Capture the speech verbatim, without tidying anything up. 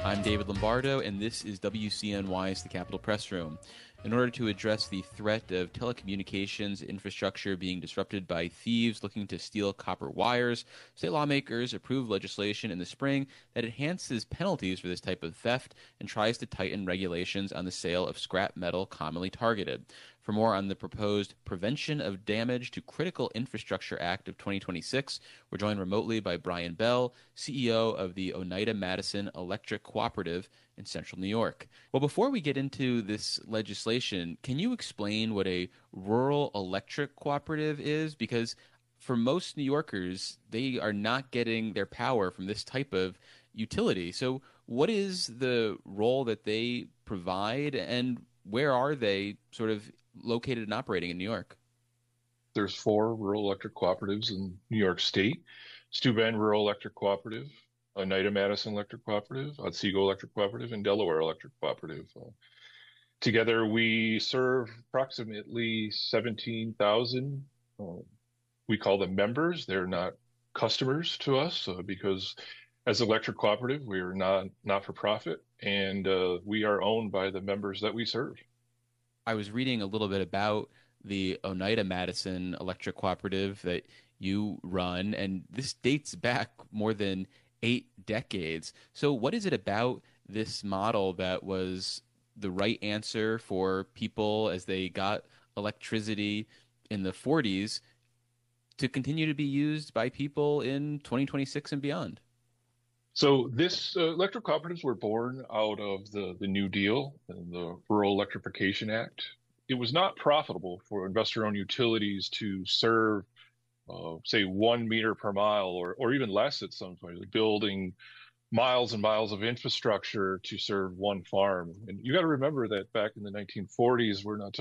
I'm David Lombardo, and this is W C N Y's The Capitol Press Room. In order to address the threat of telecommunications infrastructure being disrupted by thieves looking to steal copper wires, state lawmakers approved legislation in the spring that enhances penalties for this type of theft and tries to tighten regulations on the sale of scrap metal commonly targeted. For more on the proposed Prevention of Damage to Critical Infrastructure Act of twenty twenty-six, we're joined remotely by Brian Bell, C E O of the Oneida Madison Electric Cooperative in Central New York. Well, before we get into this legislation, can you explain what a rural electric cooperative is? Because for most New Yorkers, they are not getting their power from this type of utility. So, what is the role that they provide, and where are they sort of located and operating in New York? There's four rural electric cooperatives in New York State. Steuben Rural Electric Cooperative, Oneida Madison Electric Cooperative, Otsego Electric Cooperative, and Delaware Electric Cooperative. Uh, together, we serve approximately seventeen thousand. Uh, we call them members. They're not customers to us uh, because as an electric cooperative, we are not not for profit, and uh, we are owned by the members that we serve. I was reading a little bit about the Oneida Madison Electric Cooperative that you run, and this dates back more than eight decades. So, what is it about this model that was the right answer for people as they got electricity in the forties to continue to be used by people in twenty twenty-six and beyond? So this uh, electric cooperatives were born out of the, the New Deal and the Rural Electrification Act. It was not profitable for investor-owned utilities to serve, uh, say, one meter per mile or, or even less at some point, like building miles and miles of infrastructure to serve one farm. And you got to remember that back in the nineteen forties, we're not